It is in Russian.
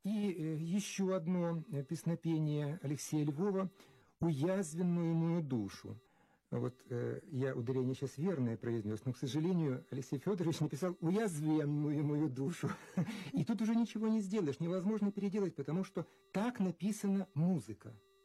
И еще одно песнопение Алексея Львова «Уязвенную мою душу». Вот я ударение сейчас верное произнес, но, к сожалению, Алексей Федорович написал «уязвленную мою душу». И тут уже ничего не сделаешь, невозможно переделать, потому что так написана музыка.